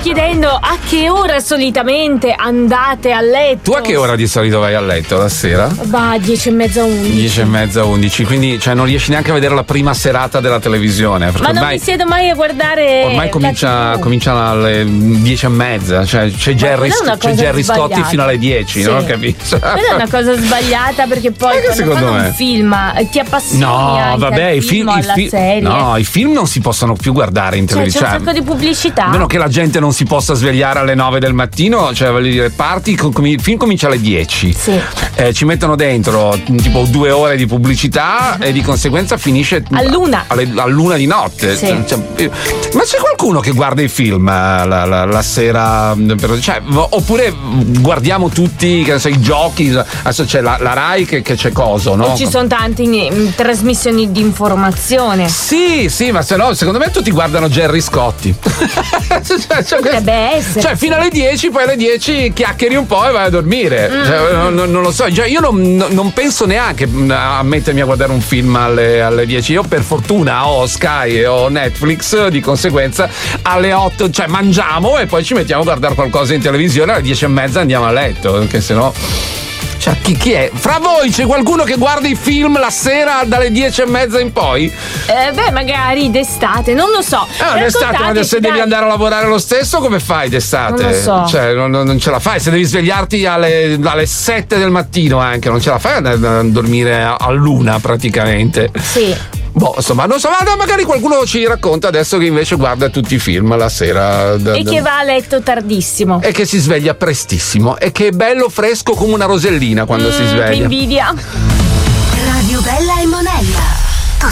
chiedendo a che ora solitamente andate a letto. Tu a che ora di solito vai a letto la sera? Bah, 10:30, 11. 10:30, 11, quindi cioè non riesci neanche a vedere la prima serata della televisione. Ma non mi siedo mai a guardare. Ormai comincia alle 10:30, cioè c'è Jerry Scotti fino alle 10, sì. No? Capito? Quella è una cosa sbagliata, perché poi quando fanno un film ti appassioni. No, vabbè, i film alla serie. No, i film non si possono più guardare in televisione. C'è un sacco di pubblicità. A meno che la gente non si possa svegliare alle 9 del mattino, cioè voglio dire, il film comincia alle 10. Sì. Ci mettono dentro tipo 2 ore di pubblicità e di conseguenza finisce all'una di notte. Sì. Ma c'è qualcuno che guarda i film la sera? Cioè, oppure guardiamo tutti, che so, i giochi? Adesso c'è la Rai che c'è coso, no? Ci sono tante trasmissioni di informazione. Sì, ma se no, secondo me tutti guardano Jerry Scotti. Potrebbe essere. Cioè, fino alle 10, poi alle 10 chiacchieri un po' e vai a dormire. Cioè, non lo so. Cioè, io non penso neanche a mettermi a guardare un film alle 10. Io per fortuna ho Sky e ho Netflix, di conseguenza alle 8, cioè mangiamo e poi ci mettiamo a guardare qualcosa in televisione, alle 10:30 andiamo a letto, perché sennò. Cioè, chi è? Fra voi c'è qualcuno che guarda i film la sera dalle 10:30 in poi? Beh, magari d'estate, non lo so. D'estate, ma se devi andare a lavorare lo stesso, come fai d'estate? Non lo so. Cioè, non ce la fai. Se devi svegliarti alle 7 del mattino anche, non ce la fai a dormire all'1 praticamente. Sì. Boh, insomma, non so, magari qualcuno ci racconta adesso che invece guarda tutti i film la sera. E che va a letto tardissimo. E che si sveglia prestissimo. E che è bello fresco come una rosellina quando si sveglia. Che invidia. Radio Bella e Monello.